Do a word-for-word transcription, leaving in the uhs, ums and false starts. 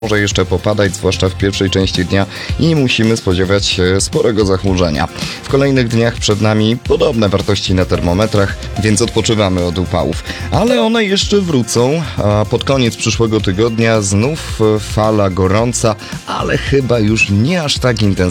Może jeszcze popadać, zwłaszcza w pierwszej części dnia i musimy spodziewać się sporego zachmurzenia. W kolejnych dniach przed nami podobne wartości na termometrach, więc odpoczywamy od upałów. Ale one jeszcze wrócą, a pod koniec przyszłego tygodnia znów fala gorąca, ale chyba już nie aż tak intensywna.